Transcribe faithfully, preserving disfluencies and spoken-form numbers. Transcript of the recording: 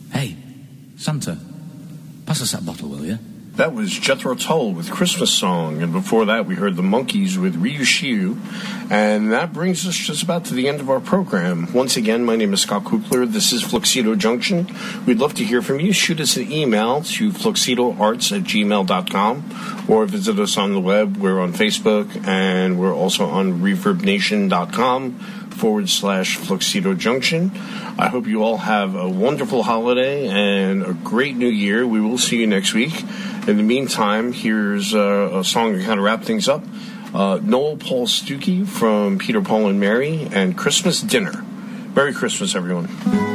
Hey, Santa, pass us that bottle, will you? That was Jethro Tull with Christmas Song, and before that we heard the Monkees with Ryushiu, and that brings us just about to the end of our program. Once again, my name is Scott Kukler. This is Fluxido Junction. We'd love to hear from you. Shoot us an email to fluxidoarts at gmail dot com, or visit us on the web. We're on Facebook, and we're also on reverbnation.com forward slash Fluxido Junction. I hope you all have a wonderful holiday and a great new year. We will see you next week. In the meantime, here's a, a song to kind of wrap things up. Uh, Noel Paul Stookey from Peter, Paul, and Mary, and Christmas Dinner. Merry Christmas, everyone.